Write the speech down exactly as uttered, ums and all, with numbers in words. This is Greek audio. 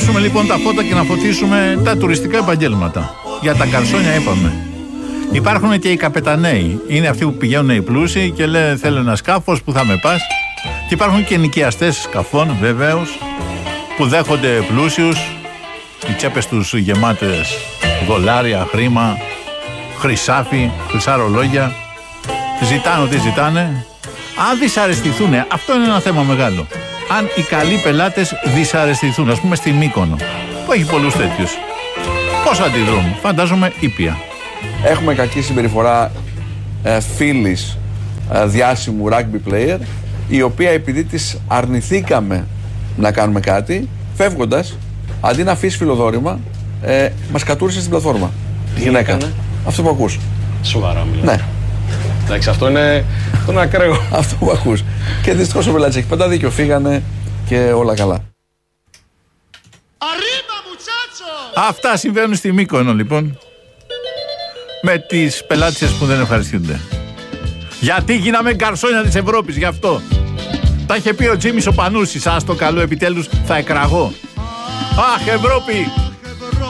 ανάψουμε λοιπόν τα φώτα και να φωτίσουμε τα τουριστικά επαγγέλματα. Για τα γκαρσόνια είπαμε. Υπάρχουν και οι καπεταναίοι. Είναι αυτοί που πηγαίνουν οι πλούσιοι και λένε θέλω ένα σκάφος, που θα με πας. Και υπάρχουν και νοικιαστές σκαφών βεβαίως, που δέχονται πλούσιους, οι τσέπες τους γεμάτες δολάρια, χρήμα, χρυσάφι, χρυσά ρολόγια. Ζητάνε ό,τι ζητάνε. Αν δυσαρεστηθούν, αυτό είναι ένα θέμα μεγάλο. Αν οι καλοί πελάτες δυσαρεστηθούν, ας πούμε στη Μύκονο, που έχει πολλούς τέτοιους, πώς αντιδρούν? Φαντάζομαι ήπια. Έχουμε κακή συμπεριφορά ε, φίλης ε, διάσημου rugby player, η οποία επειδή της αρνηθήκαμε να κάνουμε κάτι, φεύγοντας, αντί να αφήσει φιλοδόρημα, ε, μας κατούρισε στην πλατφόρμα. Τι γυναίκα. έκανε? Αυτό που ακούς. Σοβαρά μιλάω. Ναι. Εντάξει, αυτό είναι, αυτό είναι ακραίο. Αυτό που ακούς. Και δυστυχώς ο πελάτης έχει πάντα δίκιο. Φύγανε και όλα καλά. Αυτά συμβαίνουν στη Μύκονο λοιπόν, με τις πελάτησες που δεν ευχαριστούνται. Γιατί γίναμε γκαρσόνια της Ευρώπης, γι' αυτό. Τα είχε πει ο Τζίμις ο Πανούσης, ας το καλό επιτέλους θα εκραγώ. Αχ, Ευρώπη!